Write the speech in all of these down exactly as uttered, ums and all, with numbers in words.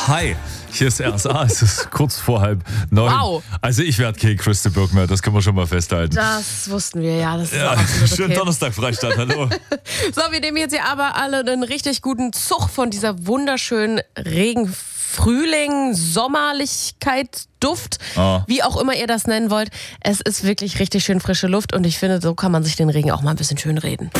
Hi, hier ist R S A, es ist kurz vor halb neun. Wow. Also ich werde kein Christa Burke mehr, das können wir schon mal festhalten. Das wussten wir, ja. Das ist ja, auch absolut schönen okay. Donnerstag, Freistadt, hallo. So, wir nehmen jetzt hier aber alle einen richtig guten Zug von dieser wunderschönen Regen. Frühling, Sommerlichkeit, Duft, oh. wie auch immer ihr das nennen wollt. Es ist wirklich richtig schön frische Luft und ich finde, so kann man sich den Regen auch mal ein bisschen schön reden.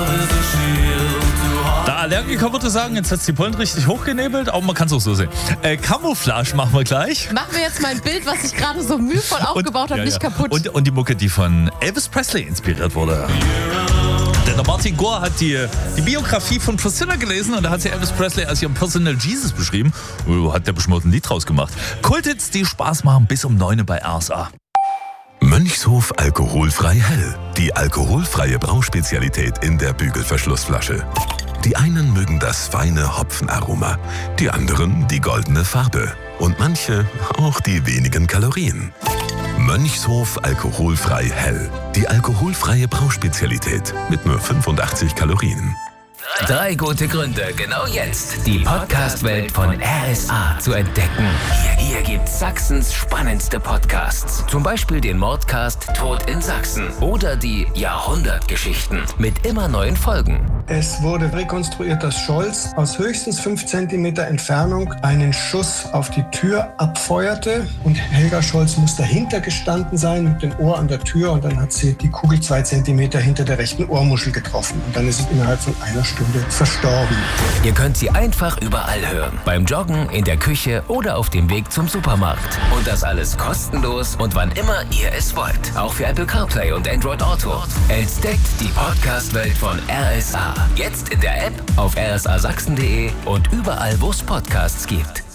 Der Allergiker würde sagen, jetzt hat es die Pollen richtig hochgenebelt, aber man kann es auch so sehen. Äh, Camouflage machen wir gleich. Machen wir jetzt mein Bild, was ich gerade so mühevoll aufgebaut habe, ja, nicht ja. kaputt. Und, und die Mucke, die von Elvis Presley inspiriert wurde. Denn der Martin Gore hat die, die Biografie von Priscilla gelesen und da hat sie Elvis Presley als ihren Personal Jesus beschrieben. Und hat der bestimmt ein Lied draus gemacht. Kulthits, die Spaß machen, bis um neun bei R S A. Mönchshof alkoholfrei hell. Die alkoholfreie Brauspezialität in der Bügelverschlussflasche. Die einen mögen das feine Hopfenaroma, die anderen die goldene Farbe und manche auch die wenigen Kalorien. Mönchshof alkoholfrei hell. Die alkoholfreie Brauspezialität mit nur fünfundachtzig Kalorien. Drei gute Gründe, genau jetzt die Podcast-Welt von R S A zu entdecken. Hier, hier gibt's Sachsens spannendste Podcasts. Zum Beispiel den Mordcast Tod in Sachsen oder die Jahrhundertgeschichten mit immer neuen Folgen. Es wurde rekonstruiert, dass Scholz aus höchstens fünf Zentimeter Entfernung einen Schuss auf die Tür abfeuerte und Helga Scholz muss dahinter gestanden sein mit dem Ohr an der Tür und dann hat sie die Kugel zwei Zentimeter hinter der rechten Ohrmuschel getroffen und dann ist sie innerhalb von einer Stunde verstorben. Ihr könnt sie einfach überall hören. Beim Joggen, in der Küche oder auf dem Weg zum Supermarkt. Und das alles kostenlos und wann immer ihr es wollt. Auch für Apple CarPlay und Android Auto. Entdeckt die Podcast-Welt von R S A. Jetzt in der App, auf r s a sachsen punkt d e und überall, wo es Podcasts gibt.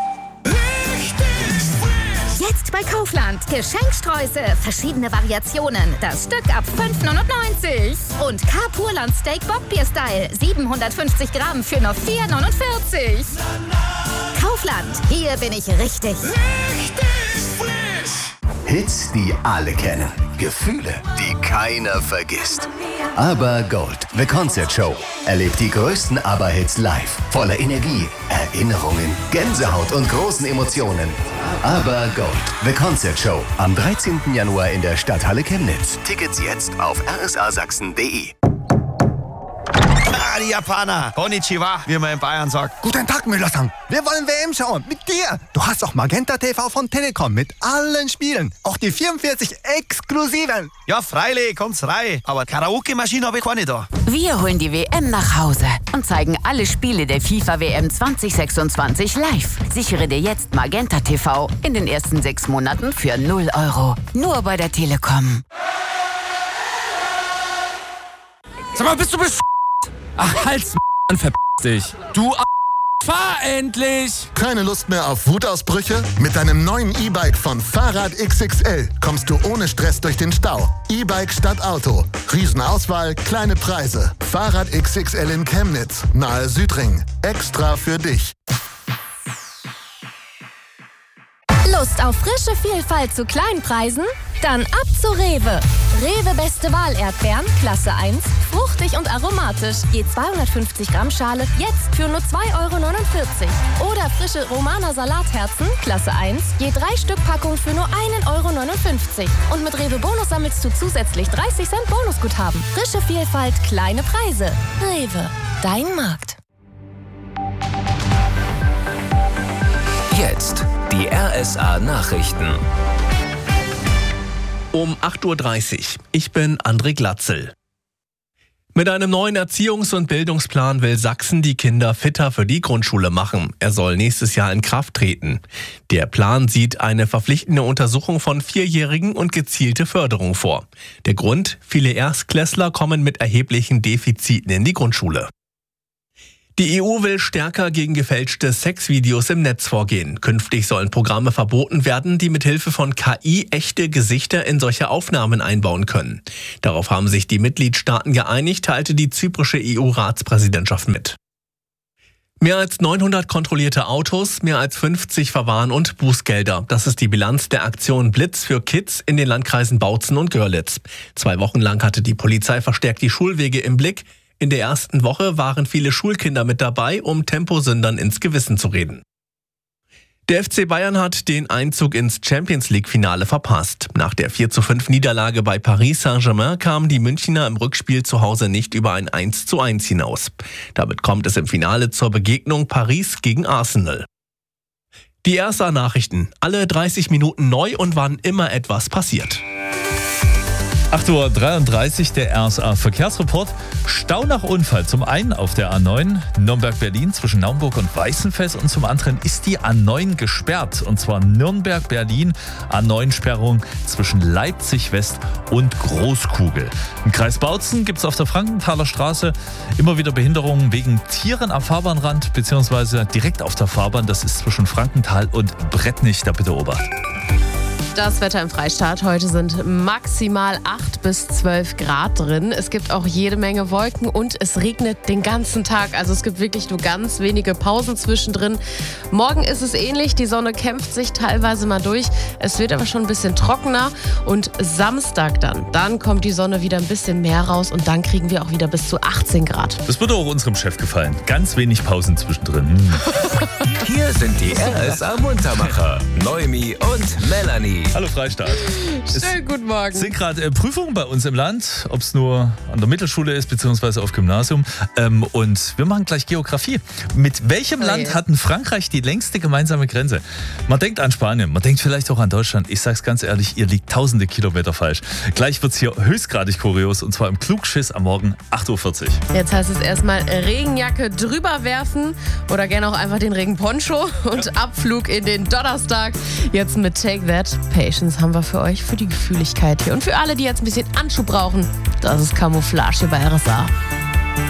Jetzt bei Kaufland. Geschenksträuße, verschiedene Variationen. Das Stück ab fünf neunundneunzig. Und Carpurland Steak Bockbier-Style. siebenhundertfünfzig Gramm für nur vier neunundvierzig. Kaufland. Hier bin ich richtig. Richtig frisch. Hits, die alle kennen. Gefühle, die keiner vergisst. Aber Gold, The Concert Show. Erlebt die größten ABBA-Hits live. Voller Energie, Erinnerungen, Gänsehaut und großen Emotionen. Aber Gold, The Concert Show. Am dreizehnten Januar in der Stadthalle Chemnitz. Tickets jetzt auf r s a sachsen punkt d e. Ah, die Japaner. Konnichiwa, wie man in Bayern sagt. Guten Tag, Müller-san. Wir wollen W M schauen. Mit dir. Du hast auch Magenta T V von Telekom mit allen Spielen. Auch die vierundvierzig exklusiven. Ja, freilich, kommt's rein. Aber Karaoke-Maschine habe ich keine da. Wir holen die W M nach Hause und zeigen alle Spiele der FIFA W M zwanzig sechsundzwanzig live. Sichere dir jetzt Magenta T V in den ersten sechs Monaten für null Euro. Nur bei der Telekom. Sag mal, bist du besch... Ach, halt's m***, verpiss dich. Du a**, fahr endlich! Keine Lust mehr auf Wutausbrüche? Mit deinem neuen E-Bike von Fahrrad X X L kommst du ohne Stress durch den Stau. E-Bike statt Auto. Riesenauswahl, kleine Preise. Fahrrad X X L in Chemnitz, nahe Südring. Extra für dich. Lust auf frische Vielfalt zu kleinen Preisen? Dann ab zu Rewe. Rewe Beste Wahl Erdbeeren, Klasse eins, fruchtig und aromatisch. Je zweihundertfünfzig Gramm Schale, jetzt für nur zwei Euro neunundvierzig. Oder frische Romana Salatherzen, Klasse eins, je drei Stück Packung für nur ein Euro neunundfünfzig. Und mit Rewe Bonus sammelst du zusätzlich dreißig Cent Bonusguthaben. Frische Vielfalt, kleine Preise. Rewe, dein Markt. Jetzt die R S A Nachrichten. Um acht Uhr dreißig. Ich bin André Glatzel. Mit einem neuen Erziehungs- und Bildungsplan will Sachsen die Kinder fitter für die Grundschule machen. Er soll nächstes Jahr in Kraft treten. Der Plan sieht eine verpflichtende Untersuchung von Vierjährigen und gezielte Förderung vor. Der Grund? Viele Erstklässler kommen mit erheblichen Defiziten in die Grundschule. Die E U will stärker gegen gefälschte Sexvideos im Netz vorgehen. Künftig sollen Programme verboten werden, die mit Hilfe von K I echte Gesichter in solche Aufnahmen einbauen können. Darauf haben sich die Mitgliedstaaten geeinigt, teilte die zyprische E U-Ratspräsidentschaft mit. Mehr als neunhundert kontrollierte Autos, mehr als fünfzig Verwahren und Bußgelder. Das ist die Bilanz der Aktion Blitz für Kids in den Landkreisen Bautzen und Görlitz. Zwei Wochen lang hatte die Polizei verstärkt die Schulwege im Blick. In der ersten Woche waren viele Schulkinder mit dabei, um Temposündern ins Gewissen zu reden. Der F C Bayern hat den Einzug ins Champions-League-Finale verpasst. Nach der vier zu fünf Niederlage bei Paris Saint-Germain kamen die Münchner im Rückspiel zu Hause nicht über ein eins zu eins hinaus. Damit kommt es im Finale zur Begegnung Paris gegen Arsenal. Die R S A-Nachrichten. Alle dreißig Minuten neu und wann immer etwas passiert. acht Uhr dreiunddreißig, der R S A-Verkehrsreport. Stau nach Unfall. Zum einen auf der A neun Nürnberg-Berlin zwischen Naumburg und Weißenfels und zum anderen ist die A neun gesperrt. Und zwar Nürnberg-Berlin, A neun Sperrung zwischen Leipzig-West und Großkugel. Im Kreis Bautzen gibt es auf der Frankenthaler Straße immer wieder Behinderungen wegen Tieren am Fahrbahnrand beziehungsweise direkt auf der Fahrbahn. Das ist zwischen Frankenthal und Brettnich. Da bitte Obacht. Das Wetter im Freistaat. Heute sind maximal acht bis zwölf Grad drin. Es gibt auch jede Menge Wolken und es regnet den ganzen Tag. Also es gibt wirklich nur ganz wenige Pausen zwischendrin. Morgen ist es ähnlich. Die Sonne kämpft sich teilweise mal durch. Es wird aber schon ein bisschen trockener. Und Samstag dann, dann kommt die Sonne wieder ein bisschen mehr raus und dann kriegen wir auch wieder bis zu achtzehn Grad. Das würde auch unserem Chef gefallen. Ganz wenig Pausen zwischendrin. Hm. Hier sind die R S A-Muntermacher. Noemi und Melanie. Hallo Freistaat. Schönen guten Morgen. Es sind gerade äh, Prüfungen bei uns im Land, ob es nur an der Mittelschule ist, beziehungsweise auf Gymnasium. Ähm, und wir machen gleich Geografie. Mit welchem Oh Land je. hat denn Frankreich die längste gemeinsame Grenze? Man denkt an Spanien, man denkt vielleicht auch an Deutschland. Ich sag's ganz ehrlich, ihr liegt tausende Kilometer falsch. Gleich wird's hier höchstgradig kurios und zwar im Klugschiss am Morgen acht Uhr vierzig. Jetzt heißt es erstmal Regenjacke drüber werfen oder gerne auch einfach den Regenponcho und Abflug in den Donnerstag. Jetzt mit Take That. Patience haben wir für euch, für die Gefühligkeit hier. Und für alle, die jetzt ein bisschen Anschub brauchen, das ist Camouflage hier bei R S A.